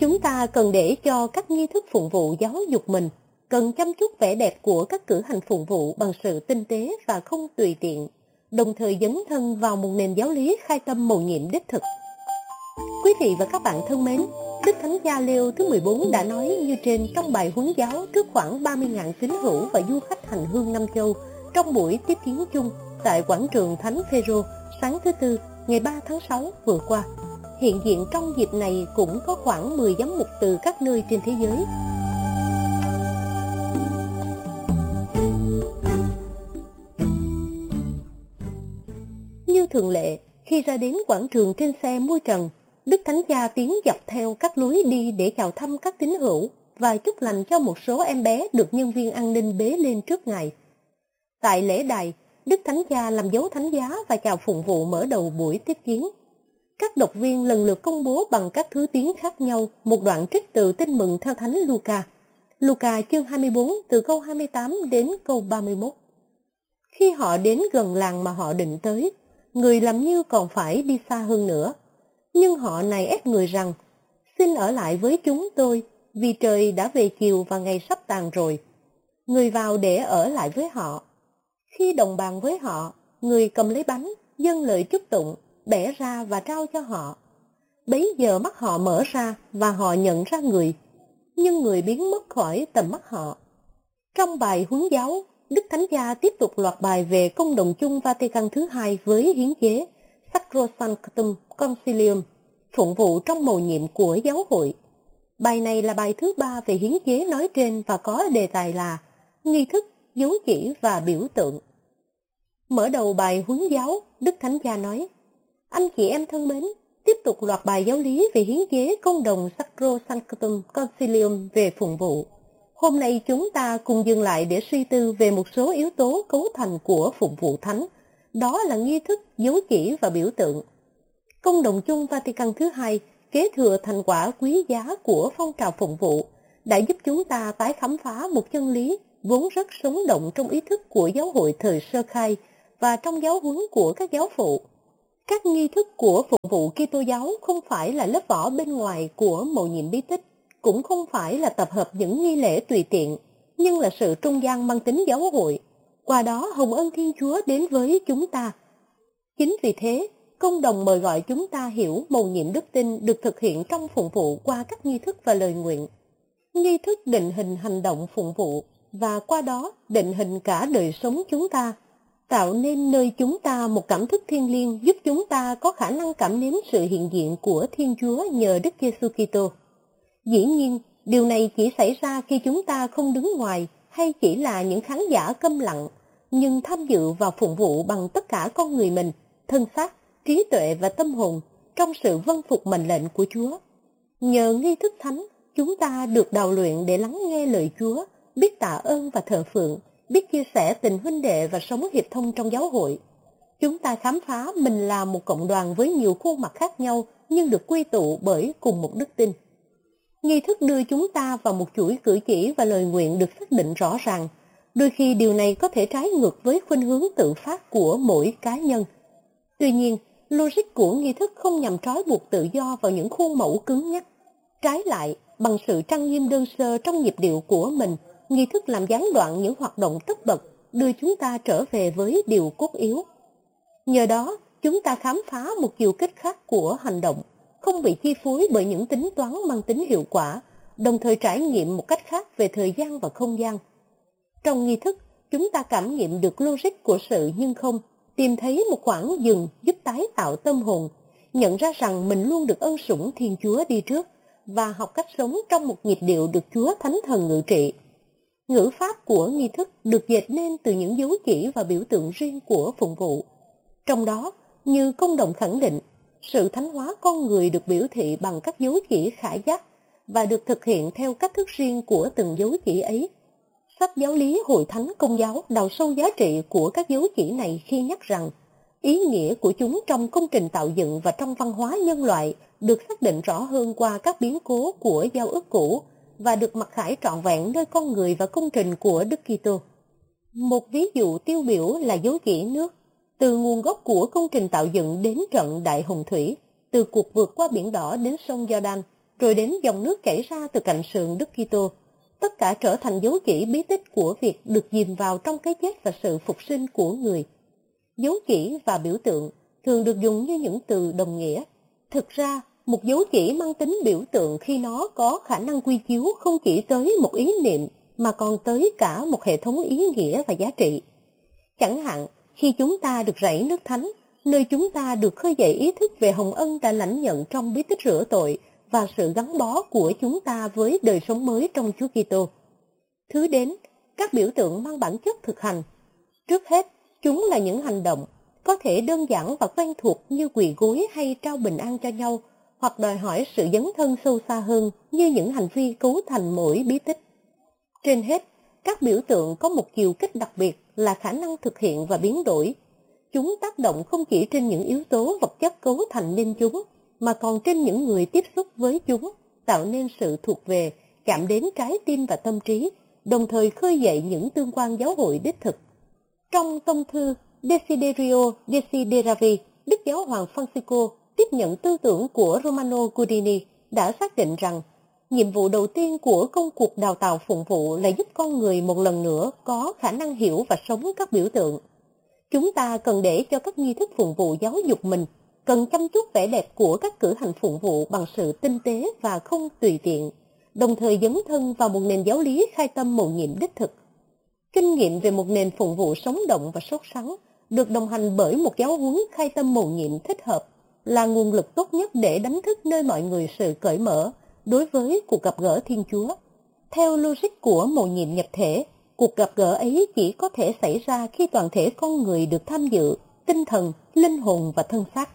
Chúng ta cần để cho các nghi thức phụng vụ giáo dục mình, cần chăm chút vẻ đẹp của các cử hành phụng vụ bằng sự tinh tế và không tùy tiện, đồng thời dấn thân vào một nền giáo lý khai tâm mầu nhiệm đích thực. Quý vị và các bạn thân mến, Đức Thánh Cha Leo thứ 14 đã nói như trên trong bài huấn giáo trước khoảng 30.000 tín hữu và du khách hành hương Nam Châu trong buổi tiếp kiến chung tại quảng trường Thánh Phêrô sáng thứ Tư, ngày 3 tháng 6 vừa qua. Hiện diện trong dịp này cũng có khoảng 10 giám mục từ các nơi trên thế giới. Như thường lệ, khi ra đến quảng trường trên xe mui trần, Đức Thánh Cha tiến dọc theo các lối đi để chào thăm các tín hữu và chúc lành cho một số em bé được nhân viên an ninh bế lên trước Ngài. Tại lễ đài, Đức Thánh Cha làm dấu thánh giá và chào phụng vụ mở đầu buổi tiếp kiến. Các đọc viên lần lượt công bố bằng các thứ tiếng khác nhau một đoạn trích từ Tin mừng theo Thánh Luca. Luca chương 24 từ câu 28 đến câu 31. Khi họ đến gần làng mà họ định tới, người làm như còn phải đi xa hơn nữa. Nhưng họ nài ép người rằng, xin ở lại với chúng tôi, vì trời đã về chiều và ngày sắp tàn rồi. Người vào để ở lại với họ. Khi đồng bàn với họ, người cầm lấy bánh, dâng lời chúc tụng, bẻ ra và trao cho họ. Bấy giờ mắt họ mở ra và họ nhận ra người, nhưng người biến mất khỏi tầm mắt họ. Trong bài huấn giáo, Đức Thánh Cha tiếp tục loạt bài về công đồng chung Vatican thứ hai với hiến chế Sacrosanctum Concilium, phụng vụ trong mầu nhiệm của giáo hội. Bài này là bài thứ 3 về hiến chế nói trên và có đề tài là nghi thức, dấu chỉ và biểu tượng. Mở đầu bài huấn giáo, Đức Thánh Cha nói: anh chị em thân mến, tiếp tục loạt bài giáo lý về hiến chế công đồng Sacrosanctum Concilium về phụng vụ. Hôm nay chúng ta cùng dừng lại để suy tư về một số yếu tố cấu thành của phụng vụ thánh, đó là nghi thức, dấu chỉ và biểu tượng. Công đồng chung Vatican thứ hai kế thừa thành quả quý giá của phong trào phụng vụ, đã giúp chúng ta tái khám phá một chân lý vốn rất sống động trong ý thức của giáo hội thời sơ khai và trong giáo huấn của các giáo phụ. Các nghi thức của phụng vụ Kitô giáo không phải là lớp vỏ bên ngoài của mầu nhiệm bí tích, cũng không phải là tập hợp những nghi lễ tùy tiện, nhưng là sự trung gian mang tính giáo hội. Qua đó hồng ân Thiên Chúa đến với chúng ta. Chính vì thế, công đồng mời gọi chúng ta hiểu mầu nhiệm đức tin được thực hiện trong phụng vụ qua các nghi thức và lời nguyện. Nghi thức định hình hành động phụng vụ và qua đó định hình cả đời sống chúng ta, tạo nên nơi chúng ta một cảm thức thiêng liêng giúp chúng ta có khả năng cảm nếm sự hiện diện của Thiên Chúa nhờ Đức Giêsu Kitô. Dĩ nhiên, điều này chỉ xảy ra khi chúng ta không đứng ngoài hay chỉ là những khán giả câm lặng, nhưng tham dự vào phụng vụ bằng tất cả con người mình, thân xác, trí tuệ và tâm hồn trong sự vâng phục mệnh lệnh của Chúa. Nhờ nghi thức thánh, chúng ta được đào luyện để lắng nghe lời Chúa, biết tạ ơn và thờ phượng, biết chia sẻ tình huynh đệ và sống hiệp thông trong giáo hội. Chúng ta khám phá mình là một cộng đoàn với nhiều khuôn mặt khác nhau nhưng được quy tụ bởi cùng một đức tin. Nghi thức đưa chúng ta vào một chuỗi cử chỉ và lời nguyện được xác định rõ ràng. Đôi khi điều này có thể trái ngược với khuynh hướng tự phát của mỗi cá nhân. Tuy nhiên, logic của nghi thức không nhằm trói buộc tự do vào những khuôn mẫu cứng nhắc. Trái lại, bằng sự trang nghiêm đơn sơ trong nhịp điệu của mình, nghi thức làm gián đoạn những hoạt động tất bật, đưa chúng ta trở về với điều cốt yếu. Nhờ đó, chúng ta khám phá một chiều kích khác của hành động, không bị chi phối bởi những tính toán mang tính hiệu quả, đồng thời trải nghiệm một cách khác về thời gian và không gian. Trong nghi thức, chúng ta cảm nghiệm được logic của sự nhưng không, tìm thấy một khoảng dừng giúp tái tạo tâm hồn, nhận ra rằng mình luôn được ân sủng Thiên Chúa đi trước và học cách sống trong một nhịp điệu được Chúa Thánh Thần ngự trị. Ngữ pháp của nghi thức được dệt nên từ những dấu chỉ và biểu tượng riêng của phụng vụ. Trong đó, như công đồng khẳng định, sự thánh hóa con người được biểu thị bằng các dấu chỉ khả giác và được thực hiện theo cách thức riêng của từng dấu chỉ ấy. Sách giáo lý Hội Thánh Công giáo đào sâu giá trị của các dấu chỉ này khi nhắc rằng ý nghĩa của chúng trong công trình tạo dựng và trong văn hóa nhân loại được xác định rõ hơn qua các biến cố của giao ước cũ và được mặc khải trọn vẹn nơi con người và công trình của Đức Kitô. Một ví dụ tiêu biểu là dấu chỉ nước, từ nguồn gốc của công trình tạo dựng đến trận Đại Hồng Thủy, từ cuộc vượt qua biển đỏ đến sông Giođan, rồi đến dòng nước chảy ra từ cạnh sườn Đức Kitô. Tất cả trở thành dấu chỉ bí tích của việc được dìm vào trong cái chết và sự phục sinh của người. Dấu chỉ và biểu tượng thường được dùng như những từ đồng nghĩa. Thực ra, một dấu chỉ mang tính biểu tượng khi nó có khả năng quy chiếu không chỉ tới một ý niệm mà còn tới cả một hệ thống ý nghĩa và giá trị. Chẳng hạn, khi chúng ta được rảy nước thánh, nơi chúng ta được khơi dậy ý thức về hồng ân đã lãnh nhận trong bí tích rửa tội và sự gắn bó của chúng ta với đời sống mới trong Chúa Kitô. Thứ đến, các biểu tượng mang bản chất thực hành. Trước hết, chúng là những hành động, có thể đơn giản và quen thuộc như quỳ gối hay trao bình an cho nhau, hoặc đòi hỏi sự dấn thân sâu xa hơn như những hành vi cấu thành mỗi bí tích. Trên hết, các biểu tượng có một chiều kích đặc biệt là khả năng thực hiện và biến đổi. Chúng tác động không chỉ trên những yếu tố vật chất cấu thành nên chúng, mà còn trên những người tiếp xúc với chúng, tạo nên sự thuộc về, chạm đến trái tim và tâm trí, đồng thời khơi dậy những tương quan giáo hội đích thực. Trong tông thư Desiderio Desideravi, Đức Giáo hoàng Francisco tiếp nhận tư tưởng của Romano Guardini đã xác định rằng nhiệm vụ đầu tiên của công cuộc đào tạo phụng vụ là giúp con người một lần nữa có khả năng hiểu và sống các biểu tượng. Chúng ta cần để cho các nghi thức phụng vụ giáo dục mình, cần chăm chút vẻ đẹp của các cử hành phụng vụ bằng sự tinh tế và không tùy tiện, đồng thời dấn thân vào một nền giáo lý khai tâm mầu nhiệm đích thực. Kinh nghiệm về một nền phụng vụ sống động và sốt sắng, được đồng hành bởi một giáo huấn khai tâm mầu nhiệm thích hợp, là nguồn lực tốt nhất để đánh thức nơi mọi người sự cởi mở đối với cuộc gặp gỡ Thiên Chúa. Theo logic của mầu nhiệm nhập thể, cuộc gặp gỡ ấy chỉ có thể xảy ra khi toàn thể con người được tham dự, tinh thần, linh hồn và thân xác.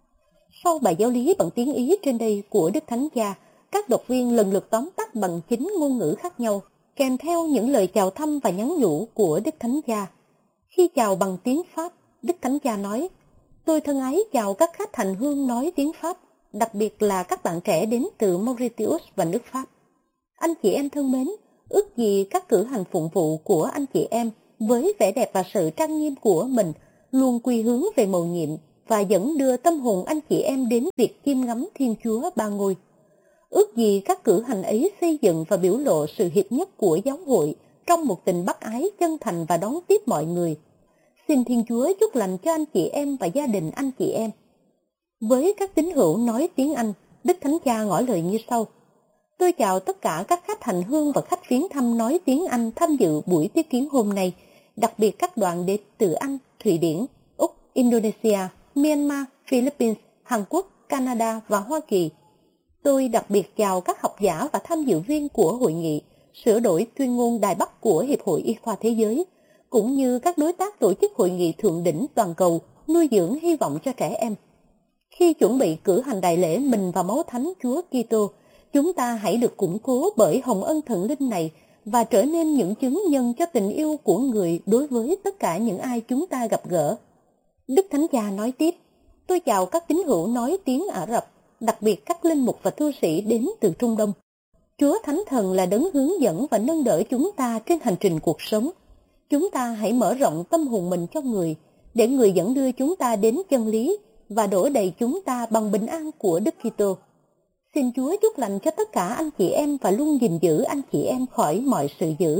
Sau bài giáo lý bằng tiếng Ý trên đây của Đức Thánh Cha, các đọc viên lần lượt tóm tắt bằng 9 ngôn ngữ khác nhau, kèm theo những lời chào thăm và nhắn nhủ của Đức Thánh Cha. Khi chào bằng tiếng Pháp, Đức Thánh Cha nói: "Tôi thân ái chào các khách hành hương nói tiếng Pháp, đặc biệt là các bạn trẻ đến từ Mauritius và nước Pháp. Anh chị em thân mến, ước gì các cử hành phụng vụ của anh chị em với vẻ đẹp và sự trang nghiêm của mình luôn quy hướng về mầu nhiệm và dẫn đưa tâm hồn anh chị em đến việc chiêm ngắm Thiên Chúa Ba Ngôi. Ước gì các cử hành ấy xây dựng và biểu lộ sự hiệp nhất của giáo hội trong một tình bác ái chân thành và đón tiếp mọi người. Xin Thiên Chúa chúc lành cho anh chị em và gia đình anh chị em." Với các tín hữu nói tiếng Anh, Đức Thánh Cha ngỏ lời như sau: "Tôi chào tất cả các khách hành hương và khách viếng thăm nói tiếng Anh tham dự buổi tiếp kiến hôm nay, đặc biệt các đoàn đến từ Anh, Thụy Điển, Úc, Indonesia, Myanmar, Philippines, Hàn Quốc, Canada và Hoa Kỳ. Tôi đặc biệt chào các học giả và tham dự viên của hội nghị sửa đổi tuyên ngôn Đài Bắc của Hiệp hội Y khoa Thế giới, cũng như các đối tác tổ chức hội nghị thượng đỉnh toàn cầu nuôi dưỡng hy vọng cho trẻ em. Khi chuẩn bị cử hành đại lễ mình và máu thánh Chúa Kitô, chúng ta hãy được củng cố bởi hồng ân thần linh này và trở nên những chứng nhân cho tình yêu của người đối với tất cả những ai chúng ta gặp gỡ." Đức Thánh Cha nói tiếp: "Tôi chào các tín hữu nói tiếng Ả Rập, đặc biệt các linh mục và tu sĩ đến từ Trung Đông. Chúa Thánh Thần là đấng hướng dẫn và nâng đỡ chúng ta trên hành trình cuộc sống. Chúng ta hãy mở rộng tâm hồn mình cho người, để người dẫn đưa chúng ta đến chân lý và đổ đầy chúng ta bằng bình an của Đức Kitô. Xin Chúa chúc lành cho tất cả anh chị em và luôn gìn giữ anh chị em khỏi mọi sự dữ."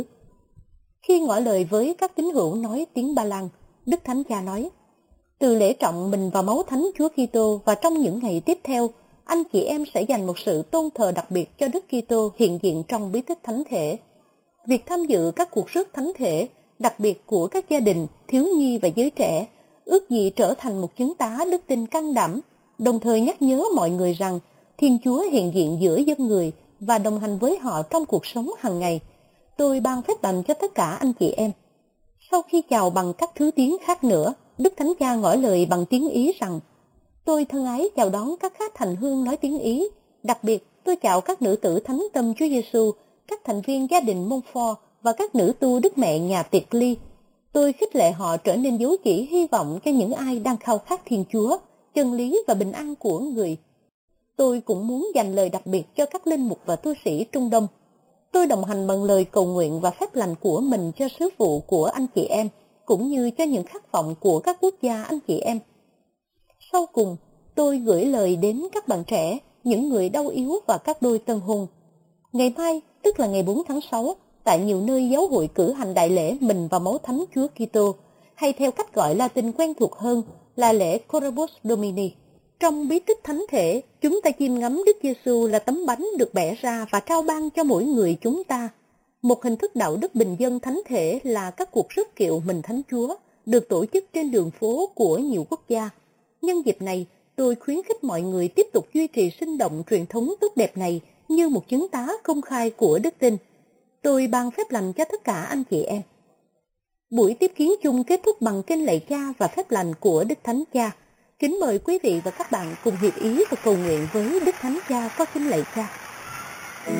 Khi ngỏ lời với các tín hữu nói tiếng Ba Lan, Đức Thánh Cha nói: "Từ lễ trọng mình và máu thánh Chúa Kitô và trong những ngày tiếp theo, anh chị em sẽ dành một sự tôn thờ đặc biệt cho Đức Kitô hiện diện trong bí tích thánh thể. Việc tham dự các cuộc rước thánh thể, đặc biệt của các gia đình, thiếu nhi và giới trẻ, ước gì trở thành một chứng tá đức tin can đảm, đồng thời nhắc nhớ mọi người rằng Thiên Chúa hiện diện giữa dân người và đồng hành với họ trong cuộc sống hàng ngày. Tôi ban phép lành cho tất cả anh chị em." Sau khi chào bằng các thứ tiếng khác nữa, Đức Thánh Cha ngỏ lời bằng tiếng Ý rằng: "Tôi thân ái chào đón các khách hành hương nói tiếng Ý, đặc biệt tôi chào các nữ tử thánh tâm Chúa Giêsu, các thành viên gia đình Montfort và các nữ tu Đức Mẹ nhà tiệc ly. Tôi khích lệ họ trở nên dấu chỉ hy vọng cho những ai đang khao khát Thiên Chúa, chân lý và bình an của người. Tôi cũng muốn dành lời đặc biệt cho các linh mục và tu sĩ Trung Đông. Tôi đồng hành bằng lời cầu nguyện và phép lành của mình cho sứ vụ của anh chị em, cũng như cho những khát vọng của các quốc gia anh chị em. Sau cùng, tôi gửi lời đến các bạn trẻ những người đau yếu và các đôi tân hôn. Ngày mai, tức là ngày 4 tháng 6, tại nhiều nơi giáo hội cử hành đại lễ mình và máu thánh Chúa Kitô, hay theo cách gọi Latin quen thuộc hơn là lễ Corpus Domini. Trong bí tích thánh thể, chúng ta chiêm ngắm Đức Giêsu là tấm bánh được bẻ ra và trao ban cho mỗi người chúng ta. Một hình thức đạo đức bình dân thánh thể là các cuộc rước kiệu mình Thánh Chúa, được tổ chức trên đường phố của nhiều quốc gia. Nhân dịp này, tôi khuyến khích mọi người tiếp tục duy trì sinh động truyền thống tốt đẹp này như một chứng tá công khai của đức tin. Tôi ban phép lành cho tất cả anh chị em. Buổi tiếp kiến chung kết thúc bằng kinh lạy Cha và phép lành của Đức Thánh Cha. Kính mời quý vị và các bạn cùng hiệp ý và cầu nguyện với Đức Thánh Cha qua kinh lạy Cha.